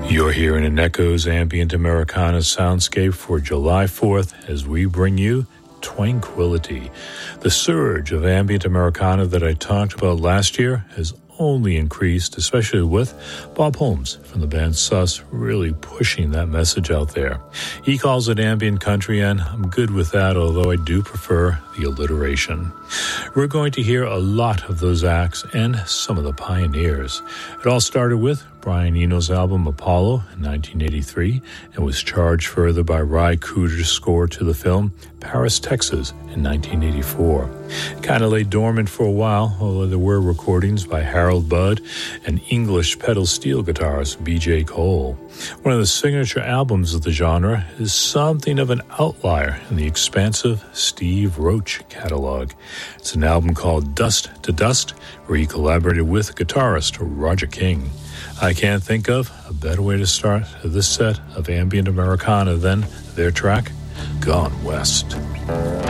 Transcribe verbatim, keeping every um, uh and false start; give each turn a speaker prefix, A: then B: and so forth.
A: You're hearing an Echoes Ambient Americana soundscape for July fourth as we bring you Tranquility. The surge of ambient Americana that I talked about last year has only increased, especially with Bob Holmes from the band Sus really pushing that message out there. He calls it ambient country, and I'm good with that, although I do prefer the alliteration. We're going to hear a lot of those acts and some of the pioneers. It all started with Brian Eno's album Apollo in nineteen eighty-three and was charged further by Ry Cooder's score to the film Paris, Texas in nineteen eighty-four. It kind of lay dormant for a while, although there were recordings by Harold Budd and English pedal steel guitarist B J Cole. One of the signature albums of the genre is something of an outlier in the expansive Steve Roach catalog. It's an album called Dust to Dust, where he collaborated with guitarist Roger King. I can't think of a better way to start this set of ambient Americana than their track, Gone West.